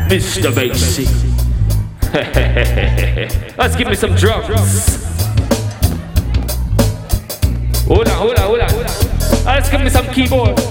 Mr. Macy. Let's give me some drums. Hold on. Let's give me some keyboard.